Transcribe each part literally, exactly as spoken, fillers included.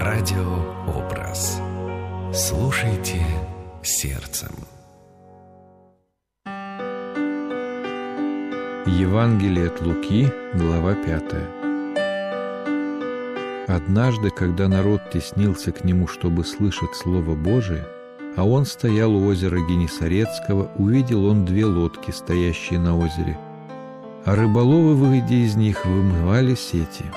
Радиообраз. Слушайте сердцем. Евангелие от Луки, глава пятая. Однажды, когда народ теснился к нему, чтобы слышать Слово Божие, а он стоял у озера Генесарецкого, увидел он две лодки, стоящие на озере, а рыболовы, выйдя из них, вымывали сети.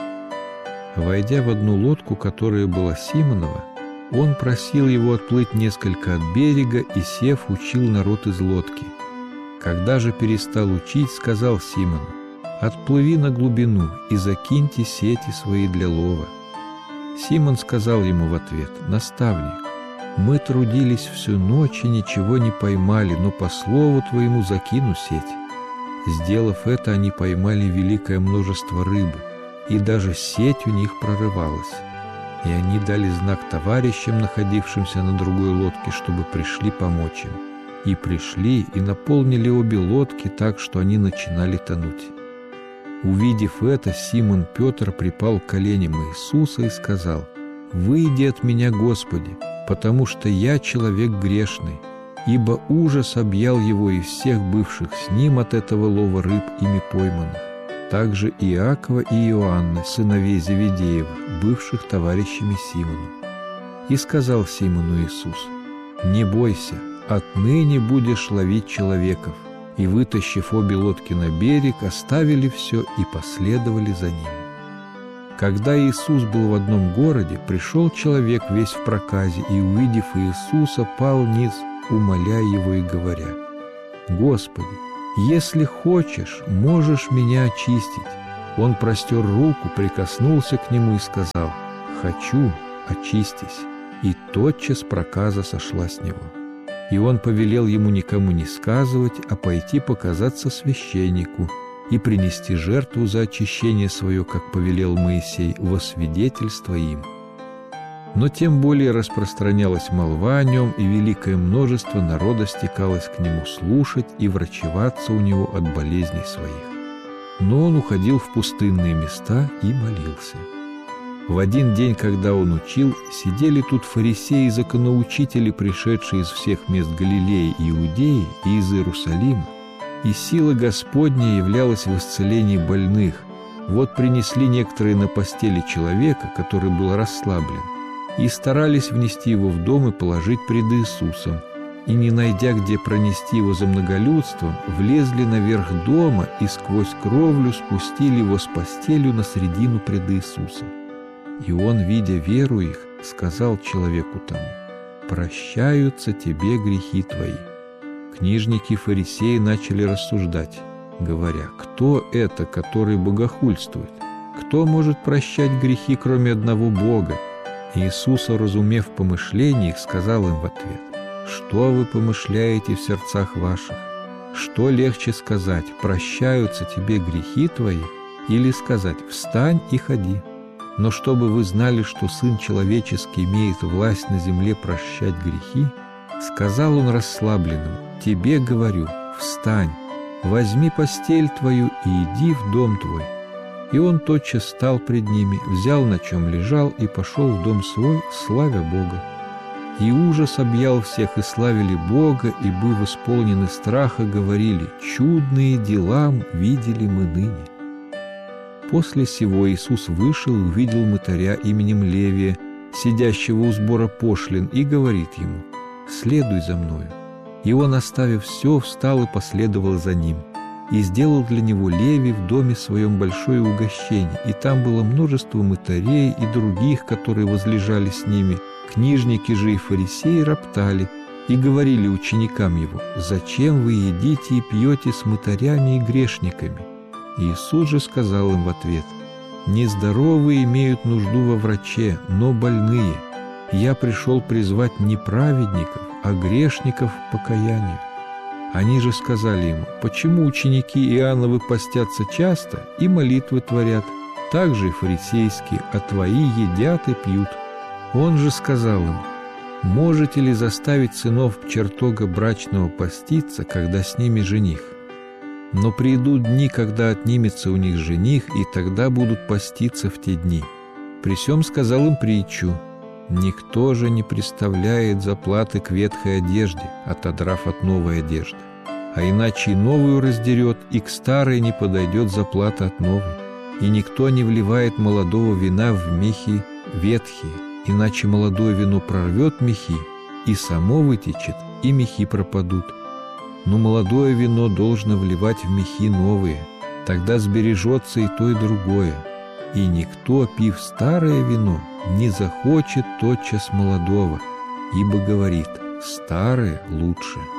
Войдя в одну лодку, которая была Симонова, он просил его отплыть несколько от берега и, сев, учил народ из лодки. Когда же перестал учить, сказал Симону: «Отплыви на глубину и закиньте сети свои для лова». Симон сказал ему в ответ: «Наставник, мы трудились всю ночь и ничего не поймали, но по слову твоему закину сеть». Сделав это, они поймали великое множество рыбы, и даже сеть у них прорывалась. И они дали знак товарищам, находившимся на другой лодке, чтобы пришли помочь им. И пришли, и наполнили обе лодки так, что они начинали тонуть. Увидев это, Симон Петр припал к коленям Иисуса и сказал: «Выйди от меня, Господи, потому что я человек грешный». Ибо ужас объял его и всех бывших с ним от этого лова рыб, ими пойманных. Также Иакова и Иоанна, сыновей Зеведеевых, бывших товарищами Симону. И сказал Симону Иисус: «Не бойся, отныне будешь ловить человеков». И, вытащив обе лодки на берег, оставили все и последовали за ним. Когда Иисус был в одном городе, пришел человек весь в проказе, и, увидев Иисуса, пал низ, умоляя его и говоря: «Господи, если хочешь, можешь меня очистить». Он простер руку, прикоснулся к нему и сказал: «Хочу, очистись». И тотчас проказа сошла с него. И он повелел ему никому не сказывать, а пойти показаться священнику и принести жертву за очищение свое, как повелел Моисей, во свидетельство им. Но тем более распространялась молва о нем, и великое множество народа стекалось к нему слушать и врачеваться у него от болезней своих. Но он уходил в пустынные места и молился. В один день, когда он учил, сидели тут фарисеи и законоучители, пришедшие из всех мест Галилеи, Иудеи и из Иерусалима, и сила Господня являлась в исцелении больных. Вот принесли некоторые на постели человека, который был расслаблен, и старались внести его в дом и положить пред Иисусом. И, не найдя, где пронести его за многолюдством, влезли наверх дома и сквозь кровлю спустили его с постелью на средину пред Иисусом. И он, видя веру их, сказал человеку тому: «Прощаются тебе грехи твои». Книжники и фарисеи начали рассуждать, говоря: «Кто это, который богохульствует? Кто может прощать грехи, кроме одного Бога?» Иисус, уразумев помышления их, сказал им в ответ: «Что вы помышляете в сердцах ваших? Что легче сказать: прощаются тебе грехи твои, или сказать: встань и ходи? Но чтобы вы знали, что Сын Человеческий имеет власть на земле прощать грехи, сказал он расслабленным: тебе говорю, встань, возьми постель твою и иди в дом твой». И он тотчас встал пред ними, взял, на чем лежал, и пошел в дом свой, славя Бога. И ужас объял всех, и славили Бога, и, быв исполнены страха, говорили: «Чудные дела видели мы ныне». После сего Иисус вышел и увидел мытаря именем Левия, сидящего у сбора пошлин, и говорит ему: «Следуй за мною». И он, оставив все, встал и последовал за ним. И сделал для него Левий в доме своем большое угощение, и там было множество мытарей и других, которые возлежали с ними. Книжники же и фарисеи роптали и говорили ученикам его: «Зачем вы едите и пьете с мытарями и грешниками?» Иисус же сказал им в ответ: «Нездоровые имеют нужду во враче, но больные. Я пришел призвать не праведников, а грешников к покаянию». Они же сказали ему: «Почему ученики Иоанновы постятся часто и молитвы творят? Так же и фарисейские, а твои едят и пьют». Он же сказал им: «Можете ли заставить сынов чертога брачного поститься, когда с ними жених? Но придут дни, когда отнимется у них жених, и тогда будут поститься в те дни». При сем сказал им притчу: Никто же не приставляет заплаты к ветхой одежде, отодрав от новой одежды. А иначе и новую раздерет, и к старой не подойдет заплата от новой. И никто не вливает молодого вина в мехи ветхие, иначе молодое вино прорвет мехи, и само вытечет, и мехи пропадут. Но молодое вино должно вливать в мехи новые, тогда сбережется и то, и другое. И никто, пив старое вино, не захочет тотчас молодого, ибо говорит: старое лучше.